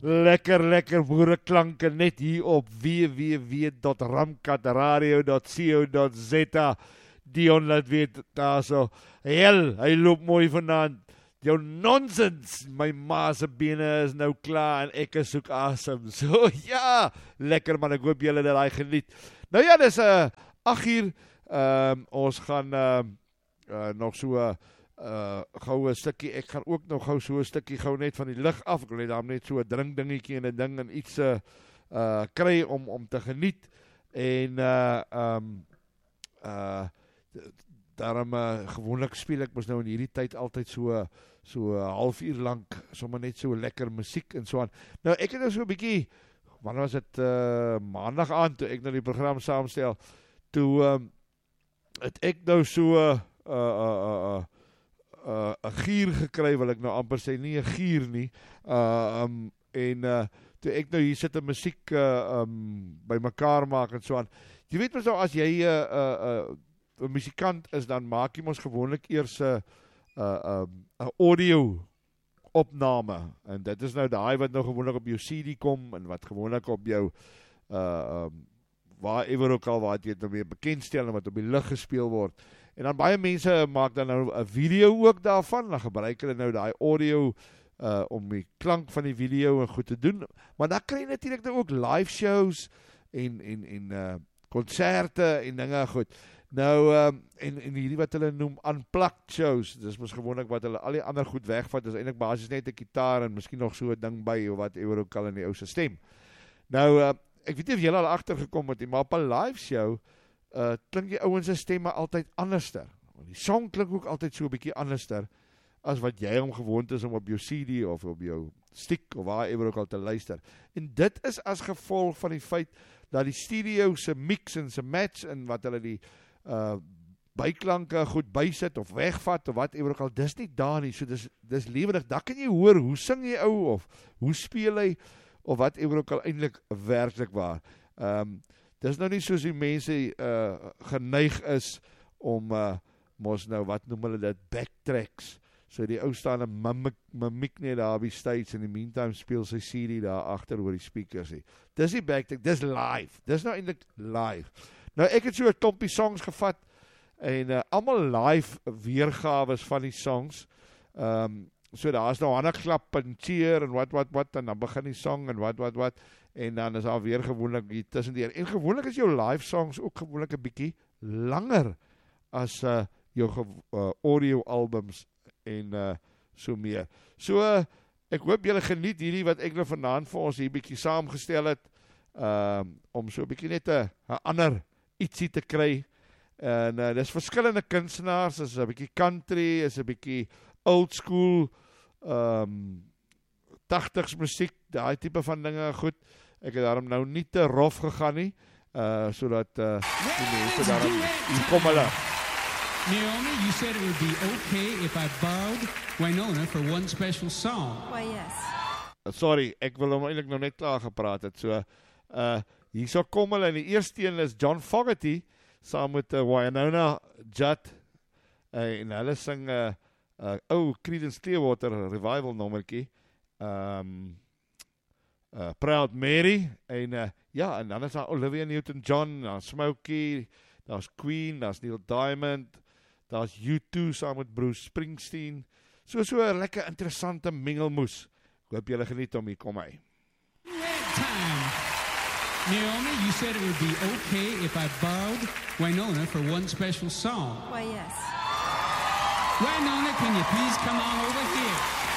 lekker boereklanke net hier op www.ramkatradio.co.za. Dion laat weet daar so, hy loop mooi vanaand. Jou nonsens, my ma se bene is nou klaar en ek soek asem. So ja, lekker man, ek hoop julle dat hy geniet. Nou ja, dis 8 uur, ons gaan nog so gou 'n stukkie, ek gaan ook nog gou so 'n stukkie gou net van die lig af, ek wil net daar net so 'n drinkdingetjie en 'n ding en iets kry om te geniet, en daarom gewoonlik speel ek mos nou in hierdie tyd altyd so 'n halfuur lank, sommer net so lekker musiek en so aan. Nou ek het nou so 'n bietjie, wanneer was dit, maandag aand, toe ek nou die program saamstel, toe het ek nou so 'n gier gekry, wil ek nou amper sê, nie 'n gier nie, en toe ek nou hier sit en musiek by mekaar maak en so aan. Jy weet mos nou, as jy 'n musikant is, dan maak jy mos gewoonlik eers 'n audio opname, en dit is nou daai wat nou gewoonlik op jou CD kom, en wat gewoonlik op jou waarever ook al wat jy het nou weer bekendstel, en wat op die lig gespeel word. En dan baie mense maak dan nou 'n video ook daarvan, dan gebruik hulle nou daai audio om die klank van die video en goed te doen, maar dan kry jy natuurlik nou ook live shows en konserte en dinge goed. Nou, en hierdie wat hulle noem unplugged shows, dis mos gewoonlik wat hulle al die ander goed wegvat, dis eintlik basies net 'n gitaar en miskien nog so 'n ding by, of wat ewer ook al in die ou se stem. Nou, ek weet nie of julle al agtergekom het nie, maar op 'n live show klink die ouens se stemme altyd anderster. Die song klink ook altyd so 'n bietjie anderster as wat jy hom gewoond is om op jou CD of op jou stick of waarever ook al te luister. En dit is as gevolg van die feit dat die studio se mix en se match en wat hulle die byklanke goed bysit of wegvat of wat ewer ook al, dis nie daar nie, so dis lewendig. Daar kan jy hoor hoe sing jy ou of hoe speel hy of wat ewer ook al eintlik werklik waar. Dis nou nie soos die mense geneig is om mos nou, wat noem hulle dit, backtracks. So die ou staan 'n mimiek net daar op die stage, in die meantime speel sy CD daar agter oor die speakers nie. Dis nie backtrack, dis live. Dis nou eintlik live. Nou ek het so 'n klompie songs gevat en almal live weergawes van die songs. So daar is nou hande klap en cheer en wat en dan begin die song en wat en dan is daar weer gewoonlik hier tussendeur. En gewoonlik is jou live songs ook gewoonlik 'n bietjie langer as jou audio albums en so meer. So ek hoop julle geniet hierdie wat ek nou vanaand vir ons hier bietjie saamgestel het, om so 'n bietjie net 'n ander ietsie te kry. En dis verskillende kunstenaars, is 'n bietjie country, is 'n bietjie old school 80s musiek, daai tipe van dinge goed. Ek het daarom nou nie te rof gegaan nie, sodat die mense daarom hier kom hulle. Naomi, you said it would be okay if I borrowed Wynonna for one special song. Why, yes. Sorry, ek wil hom eintlik nou net klaar gepraat het. So, hierso kom hulle, en die eerste een is John Fogerty, saam met Wynonna Judd, en hulle sing Creedence Clearwater revival nommertjie, Proud Mary, en ja, en dan is daar Olivia Newton-John, daar's Smokey, daar's Queen, daar's Neil Diamond, daar's U2 saam met Bruce Springsteen, so 'n lekker interessante mengelmoes. Ek hoop julle geniet om hier, kom hy. Time. Naomi, you said it would be okay if I borrowed Wynonna for one special song. Why, yes. Wynonna, can you please come on over here?